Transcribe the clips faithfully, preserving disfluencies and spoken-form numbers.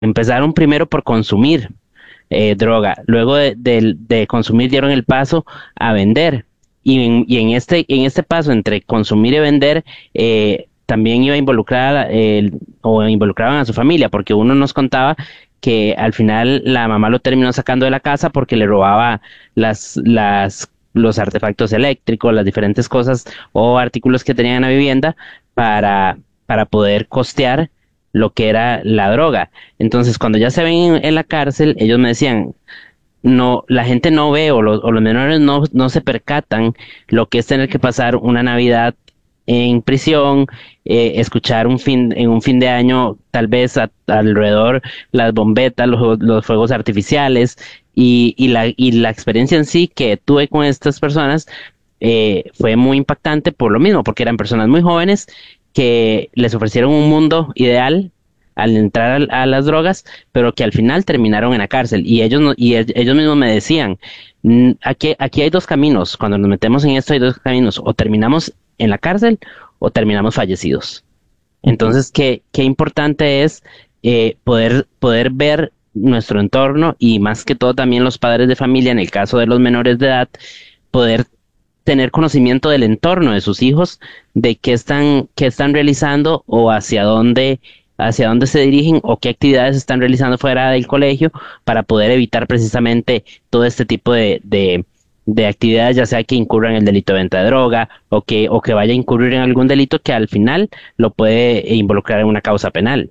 empezaron primero por consumir eh, droga, luego de, de- de consumir dieron el paso a vender. Y en, y en este, en este paso entre consumir y vender, eh, también iba involucrada el- o involucraban a su familia, porque uno nos contaba que al final la mamá lo terminó sacando de la casa porque le robaba las, las, los artefactos eléctricos, las diferentes cosas o artículos que tenían en la vivienda para, para poder costear lo que era la droga. Entonces, cuando ya se ven en, en la cárcel, ellos me decían, no, la gente no ve o los, o los menores no, no se percatan lo que es tener que pasar una Navidad en prisión, eh, escuchar un fin, en un fin de año, tal vez a- alrededor las bombetas, los, los fuegos artificiales y, y la, y la experiencia en sí que tuve con estas personas eh, fue muy impactante por lo mismo, porque eran personas muy jóvenes que les ofrecieron un mundo ideal al entrar al- a, las drogas, pero que al final terminaron en la cárcel. Y ellos, no- y el- ellos mismos me decían, "Mm, aquí, aquí hay dos caminos, cuando nos metemos en esto hay dos caminos, o terminamos en la cárcel o terminamos fallecidos". Entonces, qué, qué importante es eh, poder, poder ver nuestro entorno y más que todo también los padres de familia, en el caso de los menores de edad, poder tener conocimiento del entorno de sus hijos, de qué están, qué están realizando o hacia dónde, hacia dónde se dirigen o qué actividades están realizando fuera del colegio para poder evitar precisamente todo este tipo de, de, de actividades, ya sea que incurran en el delito de venta de droga o que, o que vaya a incurrir en algún delito que al final lo puede involucrar en una causa penal.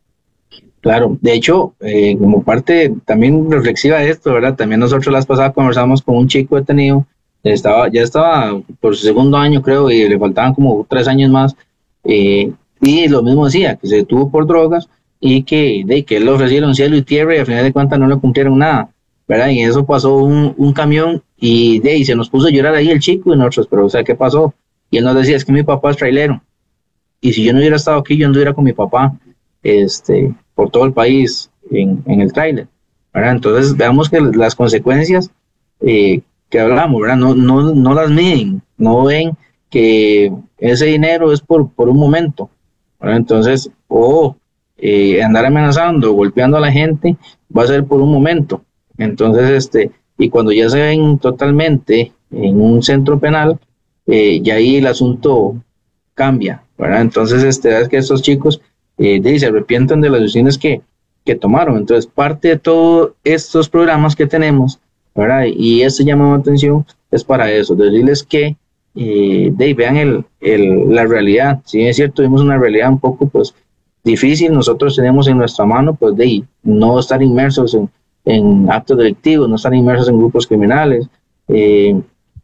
Claro, de hecho, eh, como parte también reflexiva de esto, ¿verdad? También nosotros las pasadas conversamos con un chico detenido, estaba, ya estaba por su segundo año, creo, y le faltaban como tres años más, eh, y lo mismo decía, que se detuvo por drogas y que, de, que él le ofrecieron cielo y tierra y al final de cuentas no le cumplieron nada, ¿verdad? Y en eso pasó un, un camión y, de, y se nos puso a llorar ahí el chico y nosotros, pero o sea, ¿qué pasó? Y él nos decía, es que mi papá es trailero, y si yo no hubiera estado aquí, yo anduviera con mi papá, este, por todo el país en, en el tráiler, ¿verdad? Entonces veamos que las consecuencias eh, que hablamos, ¿verdad? No, no, no las miden, no ven que ese dinero es por, por un momento, ¿verdad? Entonces, o eh, andar amenazando, golpeando a la gente, va a ser por un momento. Entonces, este, y cuando ya se ven totalmente en un centro penal, eh, ya ahí el asunto cambia, ¿verdad? Entonces, este, es que estos chicos eh, de, se arrepientan de las decisiones que, que tomaron. Entonces, parte de todos estos programas que tenemos, ¿verdad? Y este llamado de atención es para eso, decirles que eh, de, vean el, el, la realidad. Si es cierto, vimos una realidad un poco, pues, difícil, nosotros tenemos en nuestra mano, pues, de no estar inmersos en, en actos delictivos, no estar inmersos en grupos criminales, eh,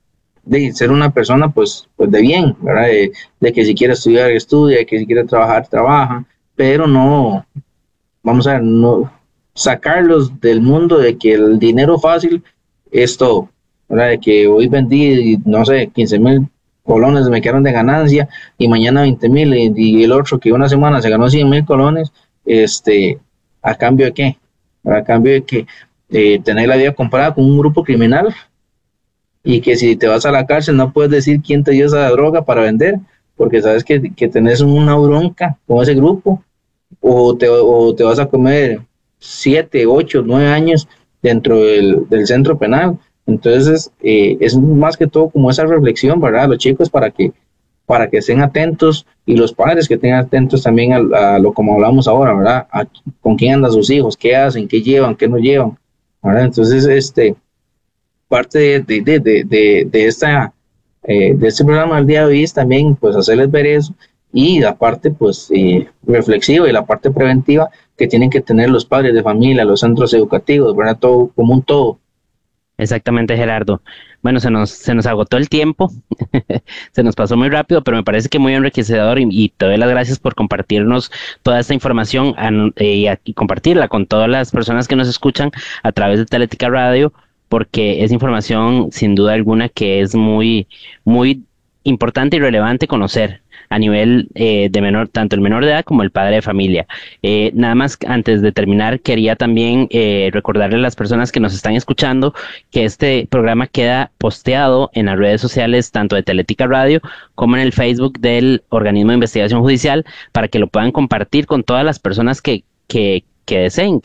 de ser una persona pues, pues de bien, ¿verdad? De, de que si quiere estudiar, estudia, que si quiere trabajar, trabaja, pero no, vamos a ver, no sacarlos del mundo de que el dinero fácil es todo, ¿verdad? De que hoy vendí, no sé, quince mil colones me quedaron de ganancia y mañana veinte mil y, y el otro que una semana se ganó cien mil colones, este, ¿a cambio de qué? ¿A cambio de que eh, tener la vida comparada con un grupo criminal y que si te vas a la cárcel no puedes decir quién te dio esa droga para vender, porque sabes que, que tenés una bronca con ese grupo, o te, o te vas a comer siete, ocho, nueve años dentro del, del centro penal. Entonces, eh, es más que todo como esa reflexión, ¿verdad? Los chicos para que, para que estén atentos y los padres que estén atentos también a, a lo como hablamos ahora, ¿verdad? A, con quién andan sus hijos, qué hacen, qué llevan, qué no llevan, ¿verdad? Entonces, este, parte de, de, de, de, de, de esta, eh, de este programa del día de hoy es también pues hacerles ver eso y la parte pues eh, reflexiva y la parte preventiva que tienen que tener los padres de familia, los centros educativos, ¿verdad? Todo como un todo. Exactamente, Gerardo. Bueno, se nos, se nos agotó el tiempo, se nos pasó muy rápido, pero me parece que muy enriquecedor y, y te doy las gracias por compartirnos toda esta información an- eh, y, a- y compartirla con todas las personas que nos escuchan a través de Teletica Radio, porque es información sin duda alguna que es muy, muy importante y relevante conocer a nivel eh, de menor, tanto el menor de edad como el padre de familia. Eh, nada más antes de terminar, quería también eh, recordarle a las personas que nos están escuchando que este programa queda posteado en las redes sociales tanto de Teletica Radio como en el Facebook del Organismo de Investigación Judicial para que lo puedan compartir con todas las personas que, que, que deseen,